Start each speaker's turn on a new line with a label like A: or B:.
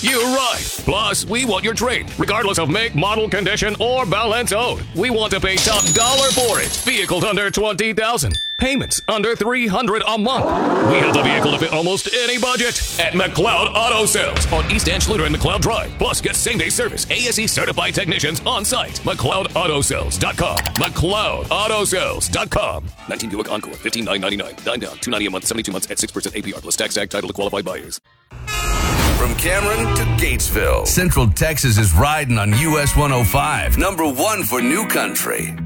A: You're right. Plus, we want your trade, regardless of make, model, condition, or balance owed. We want to pay top dollar for it. Vehicles under $20,000. Payments under $300 a month. We have the vehicle to fit almost any budget at McLeod Auto Sales on East Anschluter and McLeod Drive. Plus, get same-day service. ASE certified technicians on site. McLeodAutoSales.com. McLeodAutoSales.com. 19 Buick Encore, $15,999. 9 down, $290 a month, 72 months at 6% APR plus tax tag title to qualified buyers.
B: From Cameron to Gatesville, Central Texas is riding on US 105. Number one for New Country.